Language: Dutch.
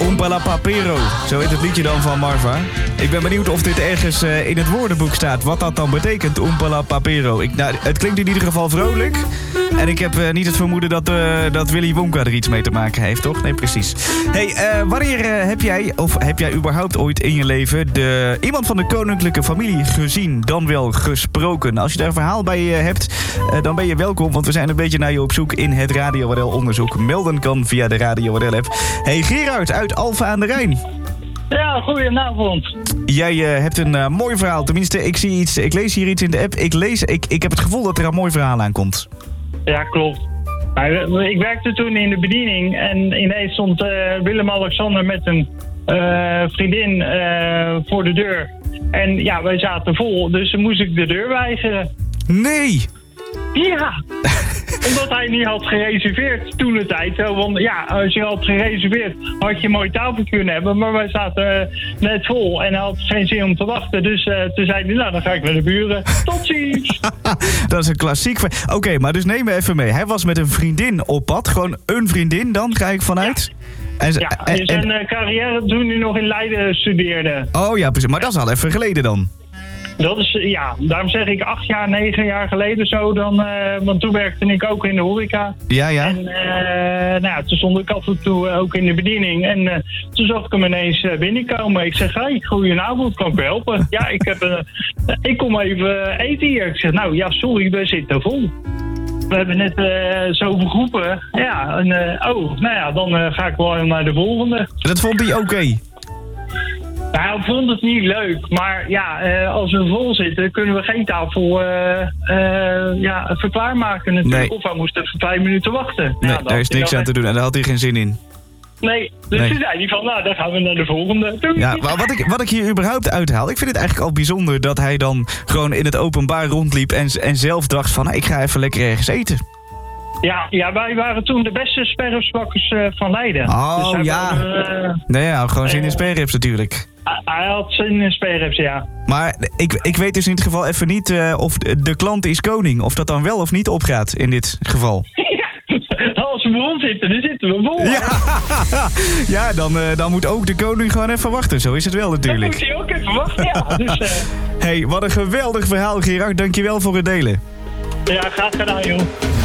Oompa La Papero, zo heet het liedje dan van Marva. Ik ben benieuwd of dit ergens in het woordenboek staat. Wat dat dan betekent, Oompa La Papero. Het klinkt in ieder geval vrolijk. En ik heb niet het vermoeden dat Willy Wonka er iets mee te maken heeft, toch? Nee, precies. Hey, wanneer heb jij überhaupt ooit in je leven iemand van de koninklijke familie gezien, dan wel gesproken? Als je daar een verhaal bij hebt, dan ben je welkom, want we zijn een beetje naar je op zoek in het Radio WRL onderzoek. Melden kan via de Radio WRL app. Hey Gerard uit Alphen aan de Rijn. Ja, goedenavond. Jij hebt een mooi verhaal. Tenminste, ik lees hier iets in de app. Ik heb het gevoel dat er een mooi verhaal aankomt. Ja, klopt. Ik werkte toen in de bediening en ineens stond Willem-Alexander met een vriendin voor de deur. En ja, wij zaten vol, dus moest ik de deur weigeren. Nee! Ja, omdat hij niet had gereserveerd toen de tijd. Want ja, als je had gereserveerd, had je een mooi tafeltje kunnen hebben. Maar wij zaten net vol en hij had geen zin om te wachten. Dus toen zei hij, nou dan ga ik naar de buren. Tot ziens! Dat is een klassiek. Oké, maar dus neem me even mee. Hij was met een vriendin op pad. Gewoon een vriendin dan, ga ik vanuit? Ja. En zijn carrière toen hij nog in Leiden studeerde. Oh ja, precies. Maar dat is al even geleden dan. Dat is, ja, daarom zeg ik 8 jaar, 9 jaar geleden zo dan, want toen werkte ik ook in de horeca. Ja. En toen stond ik af en toe ook in de bediening en toen zag ik hem ineens binnenkomen. Ik zeg, hey, goedenavond, kan ik u helpen? Ja, ik kom even eten hier. Ik zeg, nou ja, sorry, we zitten vol. We hebben net zoveel groepen. Ja, en dan ga ik wel naar de volgende. Dat vond hij oké. Nou, ik vond het niet leuk, maar ja, als we vol zitten kunnen we geen tafel verklaarmaken natuurlijk. Nee. Of we moesten even 5 minuten wachten. Nee, daar is niks aan te doen en daar had hij geen zin in. Nee, dus toen zei hij van, nou, dan gaan we naar de volgende. Doei. Ja, maar wat ik hier überhaupt uithaal, ik vind het eigenlijk al bijzonder dat hij dan gewoon in het openbaar rondliep en zelf dacht van, ik ga even lekker ergens eten. Ja, wij waren toen de beste sperripsbakkers van Leiden. Oh, dus ja. Gewoon zin in sperrips natuurlijk. Hij had zin in sperrips, ja. Maar ik weet dus in ieder geval even niet of de klant is koning. Of dat dan wel of niet opgaat in dit geval. Ja, als we rond zitten, dan zitten we vol. Ja, dan moet ook de koning gewoon even wachten. Zo is het wel natuurlijk. Dan moet hij ook even wachten, ja. Dus, Hey, wat een geweldig verhaal, Gerard. Dankjewel voor het delen. Ja, graag gedaan, joh.